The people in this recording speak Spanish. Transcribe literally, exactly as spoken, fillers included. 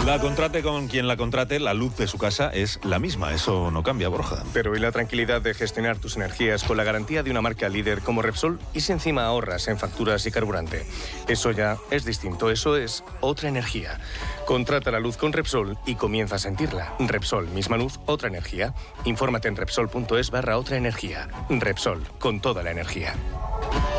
La contrate con quien la contrate, la luz de su casa es la misma. Eso no cambia, Borja. Pero ¿y la tranquilidad de gestionar tus energías con la garantía de una marca líder como Repsol? ¿Y si encima ahorras en facturas y carburante? Eso ya es distinto. Eso es otra energía. Contrata la luz con Repsol y comienza a sentirla. Repsol, misma luz, otra energía. Infórmate en Repsol punto es barra otra energía. Repsol, con toda la energía.